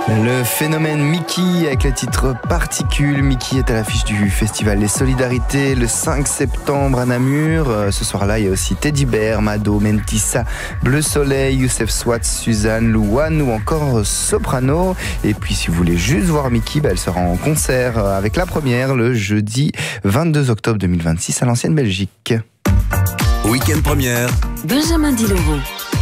Le phénomène Mickey avec le titre Particules. Mickey est à l'affiche du festival Les Solidarités le 5 septembre à Namur. Ce soir-là, il y a aussi Teddy Bear, Mado, Mentissa, Bleu Soleil, Youssef Swat, Suzanne, Louane ou encore Soprano. Et puis si vous voulez juste voir Mickey, elle sera en concert avec la première le jeudi 22 octobre 2026 à l'Ancienne Belgique. Week-end première. Benjamin Diloreau.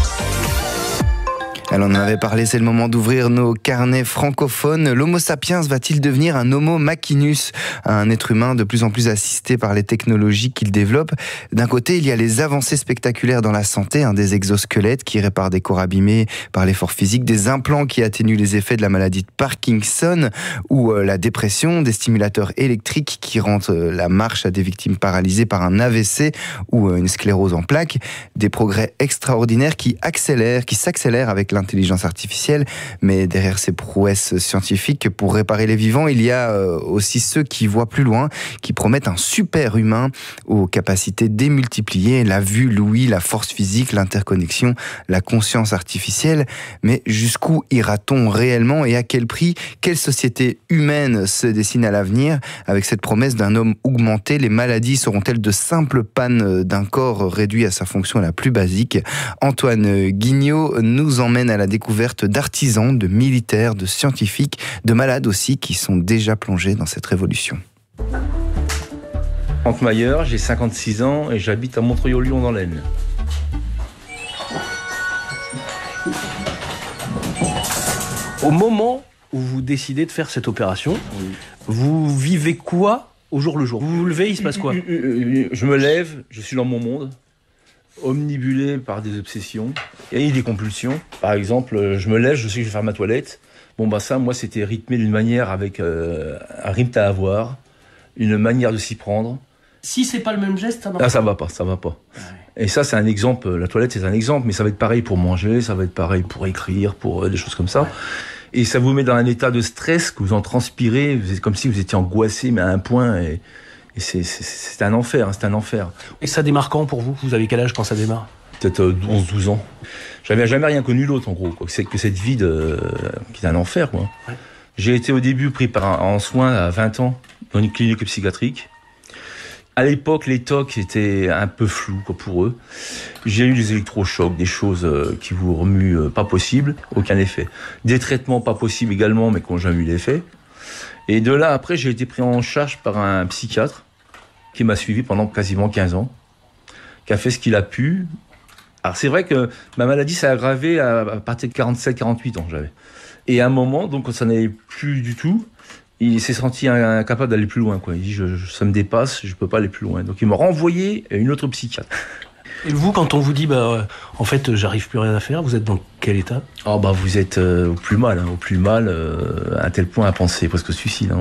Elle en avait parlé, c'est le moment d'ouvrir nos carnets francophones. L'Homo sapiens va-t-il devenir un Homo machinus, un être humain de plus en plus assisté par les technologies qu'il développe? D'un côté, il y a les avancées spectaculaires dans la santé, des exosquelettes qui réparent des corps abîmés par l'effort physique, des implants qui atténuent les effets de la maladie de Parkinson ou la dépression, des stimulateurs électriques qui rendent la marche à des victimes paralysées par un AVC ou une sclérose en plaques, des progrès extraordinaires qui s'accélèrent avec l'intelligence artificielle, mais derrière ces prouesses scientifiques pour réparer les vivants, il y a aussi ceux qui voient plus loin, qui promettent un super humain aux capacités démultipliées, la vue, l'ouïe, la force physique, l'interconnexion, la conscience artificielle. Mais jusqu'où ira-t-on réellement et à quel prix? Quelle société humaine se dessine à l'avenir? Avec cette promesse d'un homme augmenté, les maladies seront-elles de simples pannes d'un corps réduit à sa fonction la plus basique? Antoine Guignot nous emmène à la découverte d'artisans, de militaires, de scientifiques, de malades aussi qui sont déjà plongés dans cette révolution. Franck Mayer, j'ai 56 ans et j'habite à Montreuil-au-Lyon dans l'Aisne. Au moment où vous décidez de faire cette opération, vous vivez quoi au jour le jour? Vous vous levez, il se passe quoi? Je me lève, je suis dans mon monde, omnibulé par des obsessions et des compulsions. Par exemple, je me lève, je sais que je vais faire ma toilette. Ça, moi, c'était rythmé d'une manière avec un rythme à avoir, une manière de s'y prendre. Si c'est pas le même geste, ça marche. Ah, ça va pas. Ouais. Et ça, c'est un exemple. La toilette, c'est un exemple, mais ça va être pareil pour manger, ça va être pareil pour écrire, pour des choses comme ça. Ouais. Et ça vous met dans un état de stress que vous en transpirez, vous êtes comme si vous étiez angoissé, mais à un point. Et c'est un enfer, c'est un enfer. Et ça démarre quand pour vous? Vous avez quel âge quand ça démarre? Peut-être 11-12 ans. J'avais jamais rien connu d'autre, en gros. C'est que cette vie qui est un enfer, quoi. Ouais. J'ai été au début pris en soins à 20 ans dans une clinique psychiatrique. À l'époque, les TOC étaient un peu flous, quoi, pour eux. J'ai eu des électrochocs, des choses qui vous remuent pas possible, aucun effet. Des traitements pas possibles également, mais qui n'ont jamais eu d'effet. Et de là, après, j'ai été pris en charge par un psychiatre qui m'a suivi pendant quasiment 15 ans, qui a fait ce qu'il a pu. Alors, c'est vrai que ma maladie s'est aggravée à partir de 47-48 ans, j'avais. Et à un moment, donc, quand ça n'allait plus du tout, il s'est senti incapable d'aller plus loin, quoi. Il dit, ça me dépasse, je peux pas aller plus loin. Donc, il m'a renvoyé à une autre psychiatre. Et vous, quand on vous dit, en fait, j'arrive plus rien à faire, vous êtes dans quel état? Vous êtes au plus mal, à tel point à penser presque au suicide.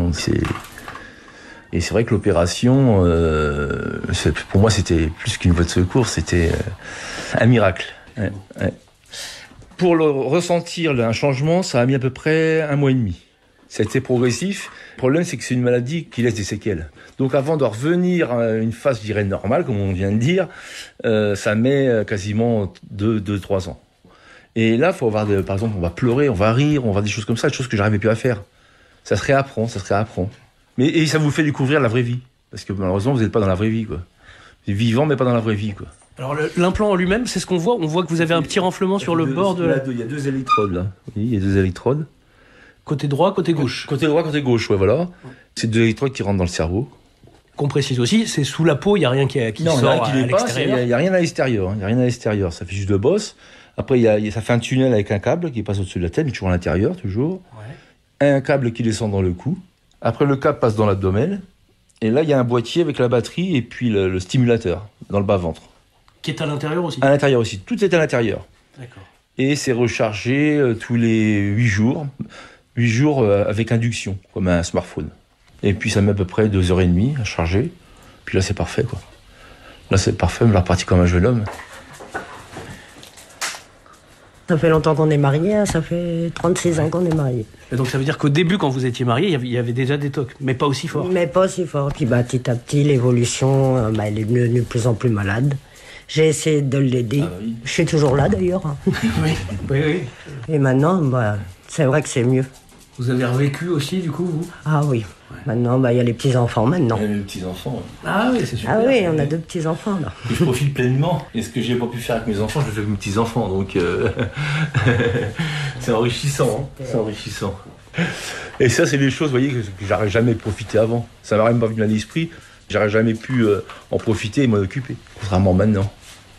Et c'est vrai que l'opération, pour moi, c'était plus qu'une voie de secours, c'était un miracle. Ouais. Pour ressentir un changement, ça a mis à peu près 1 mois et demi. Ça a été progressif. Le problème, c'est que c'est une maladie qui laisse des séquelles. Donc avant de revenir à une phase, je dirais, normale, comme on vient de dire, ça met quasiment 2-3 ans. Et là, faut avoir par exemple, on va pleurer, on va rire, on va avoir des choses comme ça, des choses que j'arrivais plus à faire. Ça se réapprend. Et ça vous fait découvrir la vraie vie. Parce que malheureusement, vous n'êtes pas dans la vraie vie, quoi. Vous êtes vivant, mais pas dans la vraie vie, quoi. Alors l'implant en lui-même, c'est ce qu'on voit. On voit que vous avez un petit renflement sur le bord de la... Il y a 2 électrodes, là. Oui, il y a 2 électrodes. Côté droit, côté gauche. Côté droit, côté gauche, ouais, voilà. C'est 2 électrodes qui rentrent dans le cerveau. Qu'on précise aussi, c'est sous la peau, il n'y a rien qui sort à l'extérieur. Il n'y a rien à l'extérieur. Ça fait juste 2 bosses. Après, ça fait un tunnel avec un câble qui passe au-dessus de la tête, mais toujours à l'intérieur, toujours. Ouais. Un câble qui descend dans le cou. Après, le câble passe dans l'abdomen. Et là, il y a un boîtier avec la batterie et puis le stimulateur dans le bas-ventre. Qui est à l'intérieur aussi? À l'intérieur aussi. Tout est à l'intérieur. D'accord. Et c'est rechargé tous les 8 jours. 8 jours avec induction, comme un smartphone. Et puis ça met à peu près 2h30 à charger. Puis là, c'est parfait, quoi. Là, c'est parfait, me la reparti comme un jeune homme. Ça fait longtemps qu'on est mariés, ça fait 36 ans qu'on est mariés. Et donc ça veut dire qu'au début, quand vous étiez mariés, il y avait déjà des TOC, mais pas aussi fort. Mais pas aussi fort. Puis petit à petit, l'évolution, elle est devenue de plus en plus malade. J'ai essayé de l'aider. Ah, oui. Je suis toujours là, d'ailleurs. Oui. Et maintenant, c'est vrai que c'est mieux. Vous avez revécu aussi, du coup, vous? Ah oui. Maintenant, il y a les petits-enfants maintenant. Il y a les petits-enfants. Ah oui, c'est super. Ah oui, on a 2 petits-enfants là. Et je profite pleinement. Et ce que j'ai pas pu faire avec mes enfants, je le fais avec mes petits-enfants. Donc, c'est enrichissant. Hein. C'est enrichissant. Et ça, c'est des choses, vous voyez, que j'aurais jamais profité avant. Ça m'aurait même pas venu à l'esprit. J'aurais jamais pu en profiter et m'en occuper. Contrairement maintenant.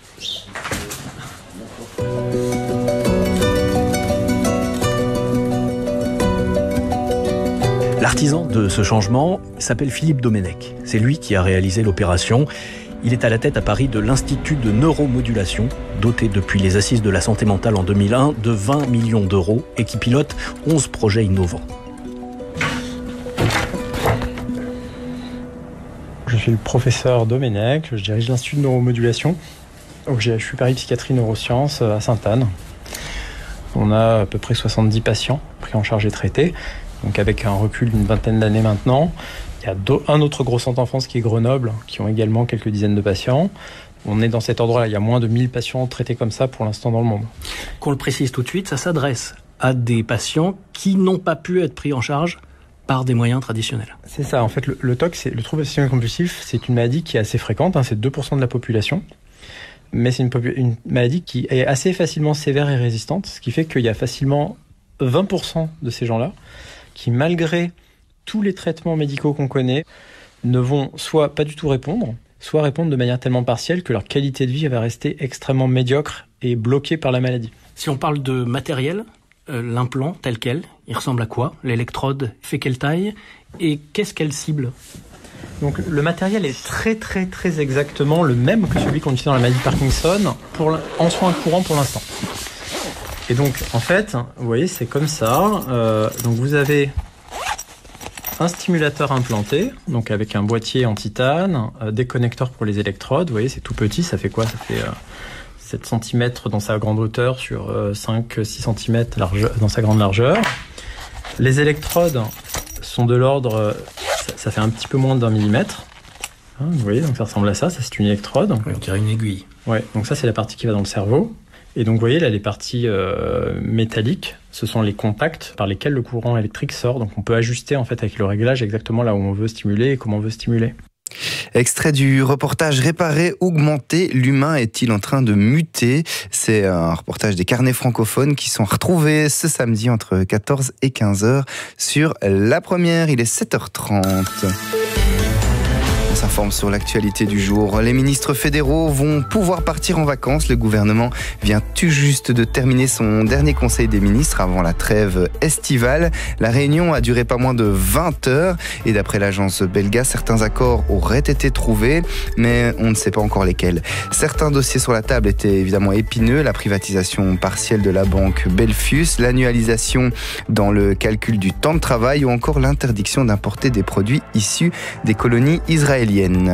L'artisan de ce changement s'appelle Philippe Domenech. C'est lui qui a réalisé l'opération. Il est à la tête à Paris de l'Institut de neuromodulation, doté depuis les Assises de la santé mentale en 2001 de 20 millions d'euros et qui pilote 11 projets innovants. Je suis le professeur Domenech, je dirige l'Institut de neuromodulation au GHU Paris Psychiatrie Neurosciences à Sainte-Anne. On a à peu près 70 patients pris en charge et traités. Donc avec un recul d'une vingtaine d'années maintenant. Il y a un autre gros centre en France qui est Grenoble, qui ont également quelques dizaines de patients. On est dans cet ordre-là, il y a moins de 1000 patients traités comme ça pour l'instant dans le monde. Qu'on le précise tout de suite, ça s'adresse à des patients qui n'ont pas pu être pris en charge par des moyens traditionnels. C'est ça, en fait le TOC, le trouble obsessionnel compulsif, c'est une maladie qui est assez fréquente, c'est 2% de la population. Mais c'est une maladie qui est assez facilement sévère et résistante, ce qui fait qu'il y a facilement 20% de ces gens-là qui, malgré tous les traitements médicaux qu'on connaît, ne vont soit pas du tout répondre, soit répondre de manière tellement partielle que leur qualité de vie va rester extrêmement médiocre et bloquée par la maladie. Si on parle de matériel, l'implant tel quel, il ressemble à quoi? L'électrode fait quelle taille? Et qu'est-ce qu'elle cible? Donc le matériel est très très très exactement le même que celui qu'on utilise dans la maladie de Parkinson en soins courants pour l'instant. Et donc, en fait, vous voyez, c'est comme ça. Donc, vous avez un stimulateur implanté, donc avec un boîtier en titane, des connecteurs pour les électrodes. Vous voyez, c'est tout petit. Ça fait quoi? Ça fait 7 cm dans sa grande hauteur sur 5-6 cm dans sa grande largeur. Les électrodes sont de l'ordre... Ça fait un petit peu moins d'1 millimètre. Hein, vous voyez, donc ça ressemble à ça. Ça, c'est une électrode. On dirait une aiguille. Ouais, donc ça, c'est la partie qui va dans le cerveau. Et donc, vous voyez, là, les parties métalliques, ce sont les contacts par lesquels le courant électrique sort. Donc, on peut ajuster, en fait, avec le réglage exactement là où on veut stimuler et comment on veut stimuler. Extrait du reportage Réparer, augmenter, l'humain est-il en train de muter? C'est un reportage des carnets francophones qui sont retrouvés ce samedi entre 14 et 15h sur La Première. Il est 7h30. On s'informe sur l'actualité du jour. Les ministres fédéraux vont pouvoir partir en vacances. Le gouvernement vient tout juste de terminer son dernier conseil des ministres avant la trêve estivale. La réunion a duré pas moins de 20 heures et d'après l'agence Belga, certains accords auraient été trouvés, mais on ne sait pas encore lesquels. Certains dossiers sur la table étaient évidemment épineux. La privatisation partielle de la banque Belfius, l'annualisation dans le calcul du temps de travail ou encore l'interdiction d'importer des produits issus des colonies israéliennes.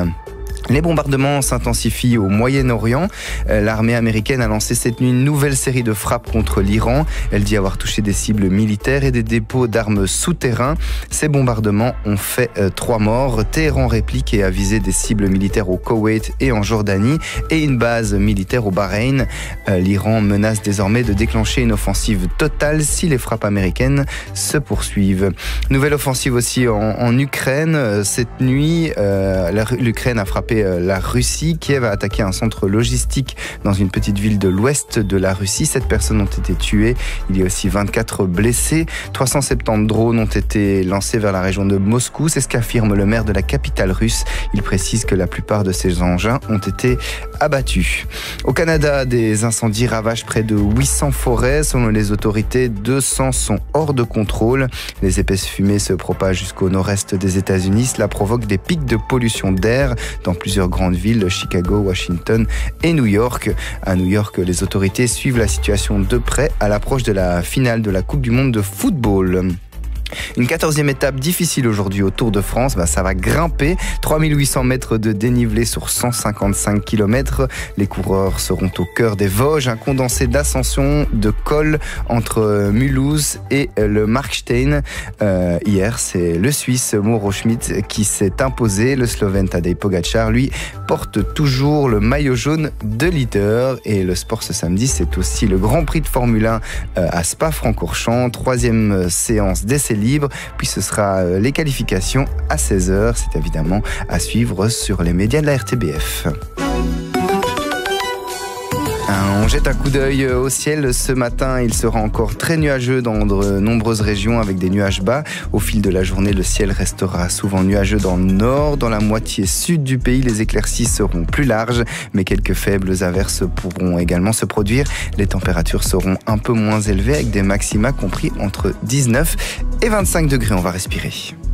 Les bombardements s'intensifient au Moyen-Orient. L'armée américaine a lancé cette nuit une nouvelle série de frappes contre l'Iran. Elle dit avoir touché des cibles militaires et des dépôts d'armes souterrains. Ces bombardements ont fait 3 morts. Téhéran réplique et a visé des cibles militaires au Koweït et en Jordanie et une base militaire au Bahreïn. L'Iran menace désormais de déclencher une offensive totale si les frappes américaines se poursuivent. Nouvelle offensive aussi en Ukraine. Cette nuit, l'Ukraine a frappé la Russie. Kiev a attaqué un centre logistique dans une petite ville de l'ouest de la Russie. 7 personnes ont été tuées. Il y a aussi 24 blessés. 370 drones ont été lancés vers la région de Moscou. C'est ce qu'affirme le maire de la capitale russe. Il précise que la plupart de ces engins ont été abattus. Au Canada, des incendies ravagent près de 800 forêts. Selon les autorités, 200 sont hors de contrôle. Les épaisses fumées se propagent jusqu'au nord-est des États-Unis. Cela provoque des pics de pollution d'air dans plusieurs grandes villes, Chicago, Washington et New York. À New York, les autorités suivent la situation de près à l'approche de la finale de la Coupe du Monde de football. Une 14e étape difficile aujourd'hui au Tour de France, ça va grimper, 3800 mètres de dénivelé sur 155 km. Les coureurs seront au cœur des Vosges, un condensé d'ascension de col entre Mulhouse et le Markstein. Hier, c'est le Suisse Mauro Schmid qui s'est imposé. Le Slovène Tadej Pogačar, lui, porte toujours le maillot jaune de leader. Et le sport ce samedi, c'est aussi le Grand Prix de Formule 1 à Spa-Francorchamps, 3e séance d'essai libre. Puis ce sera les qualifications à 16h. C'est évidemment à suivre sur les médias de la RTBF. On jette un coup d'œil au ciel ce matin. Il sera encore très nuageux dans de nombreuses régions avec des nuages bas. Au fil de la journée, le ciel restera souvent nuageux dans le nord. Dans la moitié sud du pays, les éclaircies seront plus larges, mais quelques faibles averses pourront également se produire. Les températures seront un peu moins élevées avec des maxima compris entre 19 et 25 degrés. On va respirer.